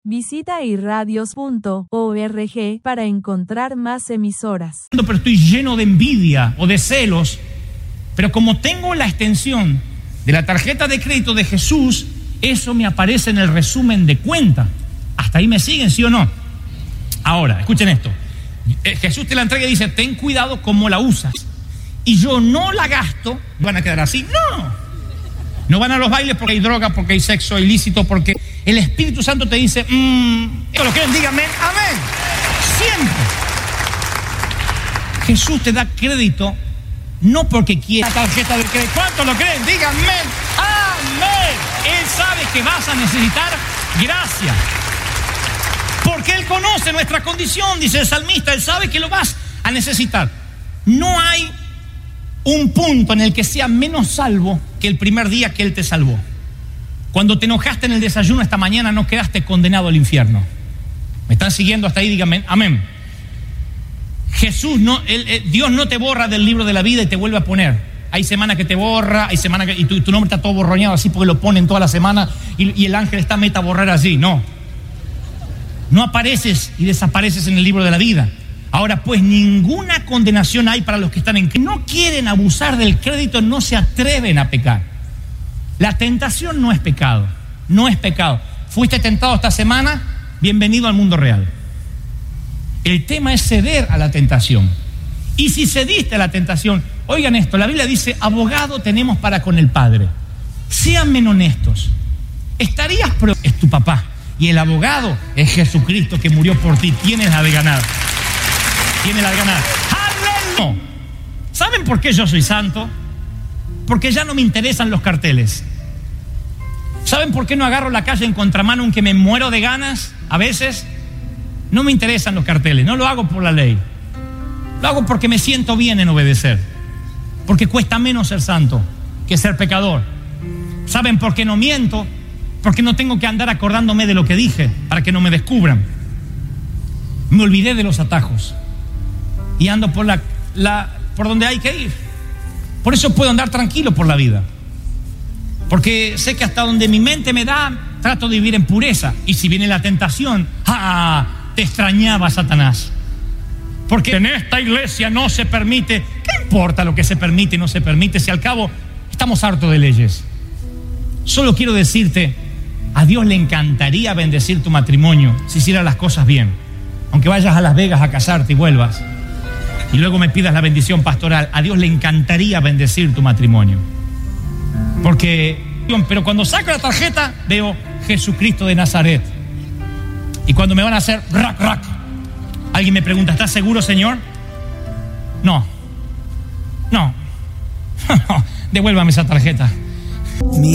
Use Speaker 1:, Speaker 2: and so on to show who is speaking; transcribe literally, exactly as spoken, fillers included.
Speaker 1: Visita irradios punto org para encontrar más emisoras.
Speaker 2: Pero estoy lleno de envidia o de celos, pero como tengo la extensión de la tarjeta de crédito de Jesús, eso me aparece en el resumen de cuenta. Hasta ahí me siguen, ¿sí o no? Ahora, escuchen esto. Jesús te la entrega y dice, ten cuidado cómo la usas. Y yo no la gasto, van a quedar así. No. No van a los bailes porque hay droga, porque hay sexo ilícito, porque el Espíritu Santo te dice, mmm, ¿esto lo creen? Díganme, amén. Siempre. Jesús te da crédito no porque quiera la tarjeta de crédito. ¿Cuántos lo creen? Díganme, amén. Él sabe que vas a necesitar gracia. Porque Él conoce nuestra condición, dice el salmista. Él sabe que lo vas a necesitar. No hay un punto en el que sea menos salvo que el primer día que Él te salvó. Cuando te enojaste en el desayuno esta mañana, no quedaste condenado al infierno. ¿Me están siguiendo hasta ahí? Díganme, amén. Jesús, no, él, él, Dios no te borra del libro de la vida y te vuelve a poner. Hay semanas que te borra, hay semanas que y tu, tu nombre está todo borroñado así porque lo ponen toda la semana y, y el ángel está meta a borrar así. No. No apareces y desapareces en el libro de la vida. Ahora pues, ninguna condenación hay para los que están en Cristo. No quieren abusar del crédito, no se atreven a pecar. La tentación no es pecado, no es pecado. Fuiste tentado esta semana, bienvenido al mundo real. El tema es ceder a la tentación. Y si cediste a la tentación, oigan esto, la Biblia dice, abogado tenemos para con el Padre. Sean honestos. Estarías pro... Es tu papá. Y el abogado es Jesucristo que murió por ti. Tienes la de ganar. Tienes la de ganar. ¡Aleluya! ¿Saben por qué yo soy santo? Porque ya no me interesan los carteles. ¿Saben por qué no agarro la calle en contramano aunque me muero de ganas? A veces no me interesan los carteles. No lo hago por la ley. Lo hago porque me siento bien en obedecer. Porque cuesta menos ser santo que ser pecador. ¿Saben por qué no miento? Porque no tengo que andar acordándome de lo que dije para que no me descubran. Me olvidé de los atajos y ando por la, la por donde hay que ir. Por eso puedo andar tranquilo por la vida, porque sé que hasta donde mi mente me da trato de vivir en pureza. Y si viene la tentación, ¡ah! Te extrañaba, Satanás, porque en esta iglesia no se permite. ¿Qué importa lo que se permite y no se permite si al cabo estamos hartos de leyes? Solo quiero decirte, a Dios le encantaría bendecir tu matrimonio si hicieras las cosas bien. Aunque vayas a Las Vegas a casarte y vuelvas y luego me pidas la bendición pastoral, a Dios le encantaría bendecir tu matrimonio. Porque, pero cuando saco la tarjeta veo Jesucristo de Nazaret. Y cuando me van a hacer rac, rac, alguien me pregunta, ¿estás seguro, Señor? No, no, devuélvame esa tarjeta.